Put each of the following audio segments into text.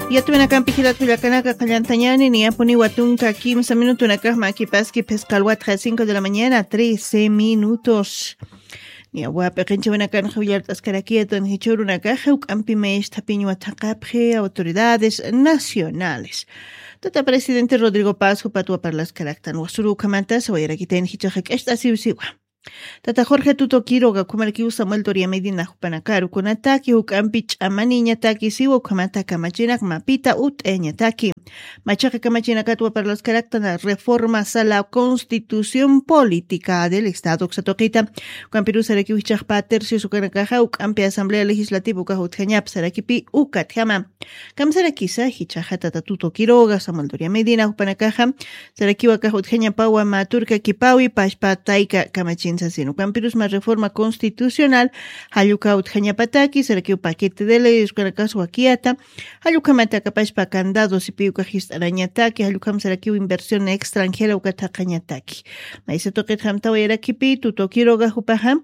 Yatunakan pihilat Culiacanaka Callantañani ni apuni watunka 15 minutos nakaj makipaski pescalwatja 5 de la mañana 13 minutos. Ni aguape qinchawanakan Javier Ascaraquieto ni churunakaja ukampi mesh tapiño ataqapje autoridades nacionales. Tata presidente Rodrigo Paz patua para las caractan wasuru kamanta sawayarakiten hichajek esta siwa. Tata Jorge Tuto Quiroga kumarkiu Samuel Doria Medina Jupanakaru con ataki hukampich amaniña taki siwa kamata kamachinak mapita eña taki. Machaca kamachina katua para los caractanas reformas a la constitución política del Estado Xatoquita. Cuampiru Sarakiu Hichajpa tercio sukanakaja ukampi asamblea legislativa ukahutjañap Sarakipi ukatjama. Kam Sarakisa Hichaja Tata Tuto Quiroga Samuel Doria Medina Jupanakaja Sarakiu akahutjaña pawa maturka kipawi pashpa taika kamachin sasino. Cuampirus más reforma constitucional hayuka utjañapataki Sarakiu paquete de leyes kanakasu akiata hayuka mataka pashpa candados y piu arañataki halukam Sarakiu inversión extranjera ukataqañataki maise toqet hamtawa yarakipi Tuto Quiroga jupaja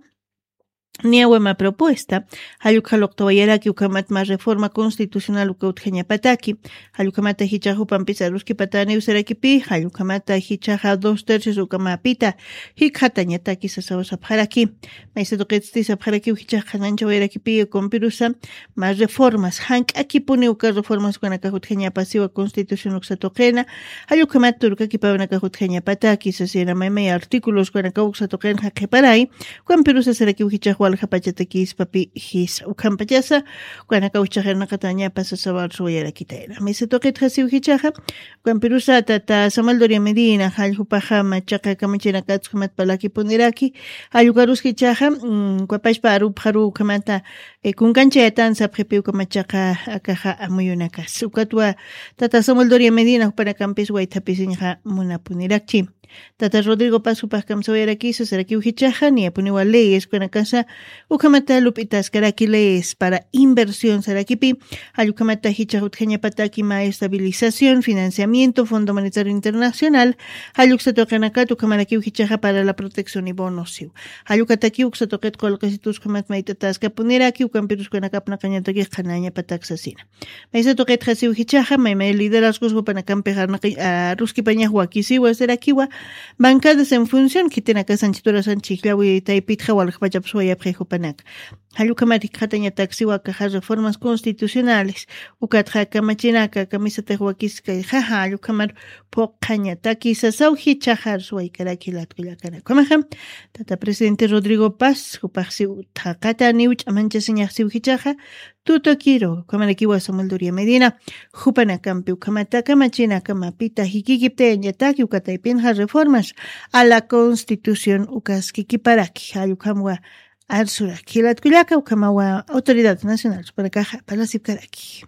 Niawema propuesta halukhalok tawayaraki ukamat más reforma constitucional ukautjañapataki halukamata hichajupan pisaruski patani usarakipi halukamata hichaja 2/3 ukamapita hikhatañataki sasawasapharaki maise toqetsti sapharaki hichajanancha wayarakipi compirusa más reformas hank'akipuni uka reformas ukanakahutjañapasiwa constitución uksatoqena halukamata turkakipa unakahutjañapataki sasiena maymay artículos ukanakahusatoqena haqeparay compirusa saraki hichaj Walhapachatakis papi his ukampachasa kuanaka uchajena kataña pasa sabar suera kitera me se toque trasiu hichaja kuan pirusa tata Samuel Doria Medina halhupaja machaca kamachina katskumat palaki poniraki halugarus hichaja kuapash paru paru kamata kunkanchetan sa prepiu kamachaca akaja amuyunaka sukatwa tata Samuel Doria Medina para campes waitapisinja munapuniraki Tata Rodrigo Paz upajkam sawayarakisa Sarakiu hichaja ni apuniwa leyes kuanakasa ukamata lupitas karaki leyes para inversión Sarakipi halukamata hichajutjañapataki ma estabilización financiamiento Fondo Monetario Internacional haluksatoqanakat ukamarakiu hichaja para la protección y bonosiu halukataki uksatoqet kolkasitus kamat maitatas kapuniraki ukampirus kuanakapna kañataki qanaña pataksasina maisatoqet hasiu hichaja maymay liderazgos upanakampejana ruski pañahuakisiwa Sarakiwa bancadas en función que tiene acá Sanchitura Sanchiklawi Taipitja Walhpachapsuaya Prejupanak. Halukamati Kataña Taxiwa Cajas reformas constitucionales. Ukatja Kamachinaka Camisa Tehuakiska Jaja Halukamar Pocaña Takisa Sauji Chahar Suaycaraquilat Kulakana. Comajam Tata Presidente Rodrigo Paz, Upaxi Takata Niuch Amanchaseña Siujichaja, Tuto Quiroga, Kamarakiwa Samuel Doria Medina, Jupanakampi Ukamata Kamachina Kamapita Hikikipte Yataki Ukataipinja reformas a la Constitución Ukaskikiparaki Halukamwa Arsura Kilat Kulaka Ukamawa Autoridad Nacional para Caja para Sipkaraki.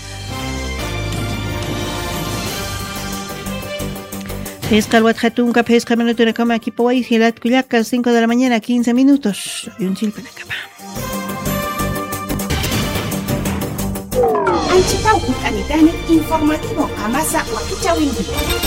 Pesca Huatjatunca, pesca minuto de cama aquí por ahí, Kilat Kulaka, 5 de la mañana, 15 minutos. Y un chil para cama. Anchita Utanitani informativo Amasa Wakichawindi.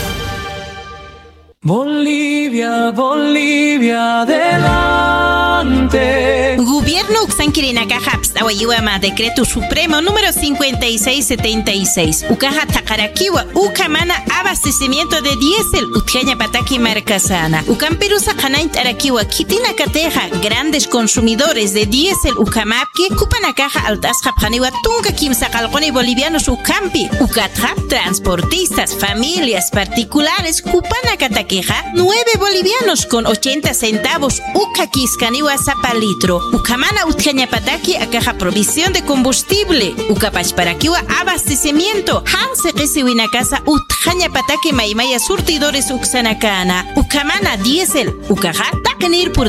Bolivia, Bolivia, adelante. Gobierno Uxanquirinaca Haps, Awayuama, Decreto Supremo número 5676. Ucaja Takarakiwa, Ucamana, abastecimiento de diésel, Utjaña Pataki Marcasana. Ucamperusa Hanaint Arakiwa, Kitina Cateja, grandes consumidores de diésel, Ucamapki, Cupanakaja Altasja Paniwa, Tunca Kimsa Calconi bolivianos Ucampi, Ucatja, transportistas, familias particulares, Cupanacataki. 9 bolivianos con 80 centavos. Uca Quiscaniwa Zapalitro. Ucamana Utjañapataki a caja provisión de combustible. Ucapachparakiwa abastecimiento. Hanse Kisiwinakasa Utjañapataki Maimaya surtidores Uxanacana. Ucamana diésel. Ucaja Takenir